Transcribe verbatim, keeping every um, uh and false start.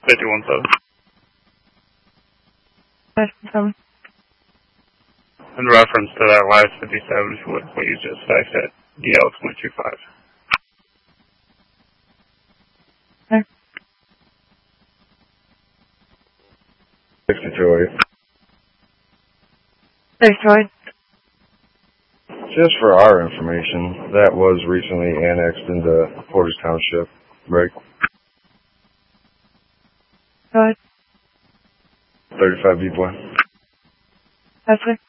fifty-one seven. fifty-seven. In reference to that last fifty-seven, what, what you just typed at D L two five. Okay. sixty-two eight. sixty-two eight. Just for our information, that was recently annexed into Portage Township, right? Go ahead. thirty-five B boy. That's it.